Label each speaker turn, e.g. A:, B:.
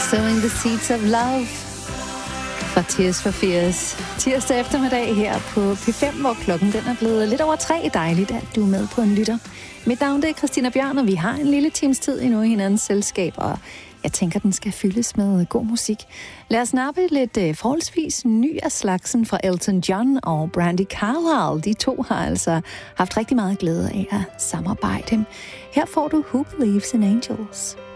A: Sowing the Seeds of Love fra Tears for Fears. Tirsdag eftermiddag her på P5, hvor klokken den er blevet lidt over 3. Dejligt, at du er med på en lytter. Mit navn er Christina Bjørn, og vi har en lille times tid endnu i hinandens selskab, og jeg tænker, den skal fyldes med god musik. Lad os snappe lidt forholdsvis ny af slagsen fra Elton John og Brandi Carlile. De to har altså haft rigtig meget glæde af at samarbejde. Her får du Who Believes in Angels.